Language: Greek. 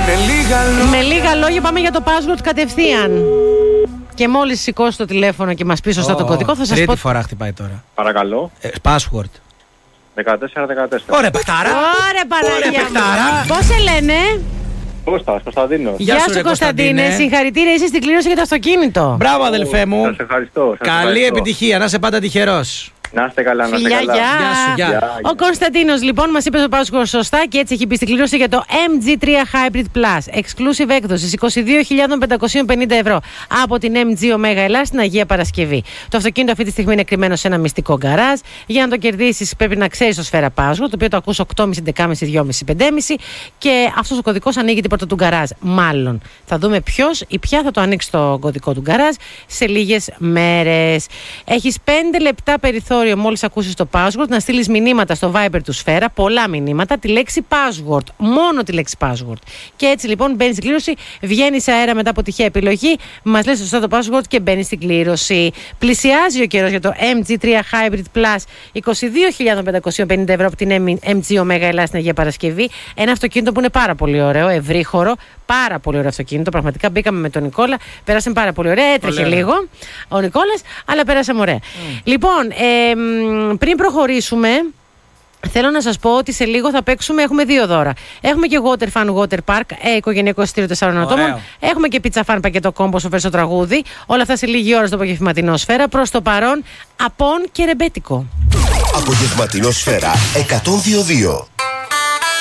Με λίγα λόγια πάμε για το password κατευθείαν. Και μόλις σηκώσει το τηλέφωνο και μας πει σωστά το κωδικό, θα σας πω. Τρίτη φορά χτυπάει τώρα. Παρακαλώ. Password. 14-14. Ωραία, παιχτάρα. Ωραία, Παναγία μου. Πώς σε λένε? Κωνσταντίνος. Γεια σου, Κωνσταντίνε. Συγχαρητήρια, είσαι στην κλήρωση για το αυτοκίνητο. Μπράβο, αδελφέ μου. Σας ευχαριστώ. Καλή επιτυχία, να είσαι πάντα τυχερός. Να είστε καλά, να είστε καλά. Γεια. Ο Κωνσταντίνος λοιπόν μας είπε το password σωστά και έτσι έχει μπει στην κλήρωση για το MG3 Hybrid Plus. Exclusive έκδοση 22.550 ευρώ από την MG Omega Ελλάς στην Αγία Παρασκευή. Το αυτοκίνητο αυτή τη στιγμή είναι κρυμμένο σε ένα μυστικό γκαράζ. Για να το κερδίσεις πρέπει να ξέρεις το σφαίρα password, το οποίο το ακούς 8,5, 11,5, 2,5, 5,5 και αυτός ο κωδικός ανοίγει την πόρτα του γκαράζ. Μάλλον θα δούμε ποιος ή ποια θα το ανοίξει το κωδικό του γκαράζ σε λίγες μέρες. Έχεις 5 λεπτά περιθώριο μόλις ακούσεις το password να στείλεις μηνύματα στο Viber του Σφαίρα, πολλά μηνύματα, τη λέξη password, μόνο τη λέξη password. Και έτσι λοιπόν μπαίνεις στην κλήρωση, βγαίνεις αέρα μετά από τυχαία επιλογή, μας λες σωστά το password και μπαίνεις στην κλήρωση. Πλησιάζει ο καιρός για το MG3 Hybrid Plus, 22.550 ευρώ από την MG Omega Ελλάς στην Αγία Παρασκευή. Ένα αυτοκίνητο που είναι πάρα πολύ ωραίο, ευρύχωρο, πάρα πολύ ωραίο αυτοκίνητο. Πραγματικά μπήκαμε με τον Νικόλα, πέρασαμε πάρα πολύ ωραία. Έτρεχε λίγο ο Νικόλας, αλλά πέρασαμε ωραία. Λοιπόν, πριν προχωρήσουμε, θέλω να σας πω ότι σε λίγο θα παίξουμε. Έχουμε 2 δώρα. Έχουμε και Water Fun Water Park, οικογενειακό εισιτήριο 4 ατόμων. Έχουμε και Pizza Fun πακέτο κόμπο στο φέρσο τραγούδι. Όλα αυτά σε λίγη ώρα στο απογευματινό Σφαίρα. Προς το παρόν, απόν και ρεμπέτικο. Απογευματινό Σφαίρα 102.2.